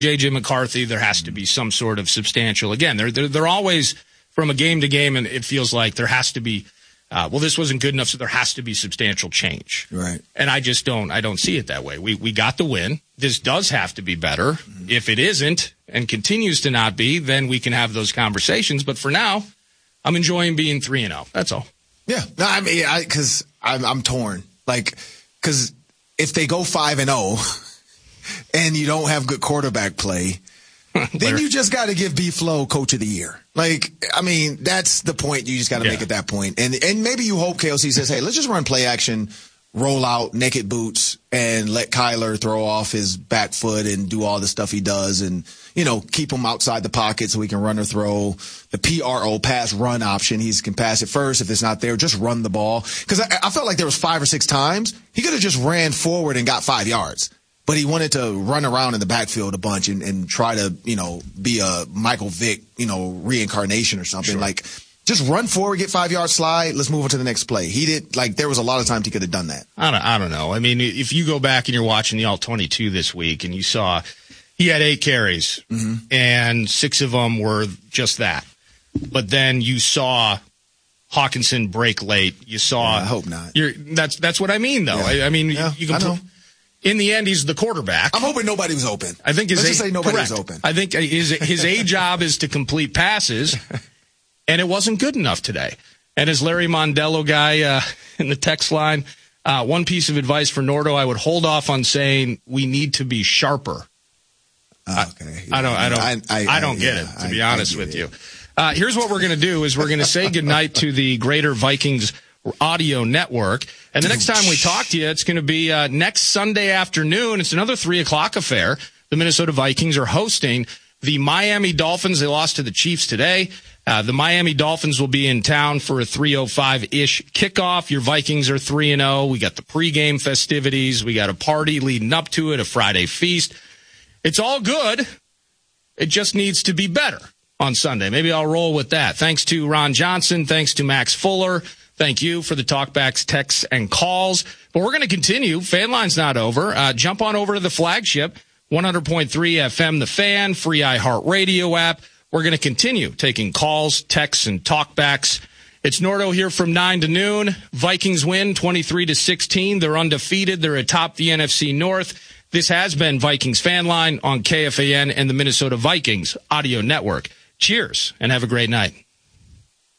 J.J. McCarthy, there has to be some sort of substantial. Again, they're always from a game to game, and it feels like there has to be. This wasn't good enough, so there has to be substantial change. Right. And I don't see it that way. We got the win. This does have to be better. Mm-hmm. If it isn't and continues to not be, then we can have those conversations. But for now, I'm enjoying being 3-0. That's all. Yeah. No, I mean, because I'm torn. Like, because if they go 5-0 and you don't have good quarterback play, then you just got to give B-Flow Coach of the Year. Like, I mean, that's the point you just got to make at that point. And maybe you hope KOC says, hey, let's just run play action, roll out, naked boots, and let Kyler throw off his back foot and do all the stuff he does and, keep him outside the pocket so he can run or throw. The PRO, pass run option, he can pass it first. If it's not there, just run the ball. Because I felt like there was 5 or 6 times he could have just ran forward and got 5 yards. But he wanted to run around in the backfield a bunch and try to, be a Michael Vick, reincarnation or something. Sure. Like, just run forward, get 5-yard slide. Let's move on to the next play. He did, there was a lot of times he could have done that. I don't know. I mean, if you go back and you're watching the All-22 this week and you saw he had 8 carries and 6 of them were just that. But then you saw Hawkinson break late. You saw. I hope not. That's what I mean, though. Yeah. I mean, you can know. In the end, he's the quarterback. I'm hoping nobody was open. I think Let's just say nobody was open. I think his A job is to complete passes, and it wasn't good enough today. And as Larry Mondello guy in the text line, one piece of advice for Nordo, I would hold off on saying we need to be sharper. Okay. I don't get it, to be honest with you. Here's what we're going to do is we're going to say goodnight to the Greater Vikings audio network. And the next time we talk to you, it's going to be next Sunday afternoon. It's another 3:00 affair. The Minnesota Vikings are hosting the Miami Dolphins. They lost to the Chiefs today. The Miami Dolphins will be in town for a 3:05-ish kickoff. Your Vikings are 3-0. We got the pregame festivities. We got a party leading up to it, a Friday feast. It's all good. It just needs to be better on Sunday. Maybe I'll roll with that. Thanks to Ron Johnson. Thanks to Max Fuller. Thank you for the talkbacks, texts, and calls. But we're going to continue. Fan Line's not over. Jump on over to the flagship, 100.3 FM, The Fan, free iHeartRadio app. We're going to continue taking calls, texts, and talkbacks. It's Nordo here from 9 to noon. Vikings win 23-16. They're undefeated. They're atop the NFC North. This has been Vikings Fan Line on KFAN and the Minnesota Vikings Audio Network. Cheers, and have a great night.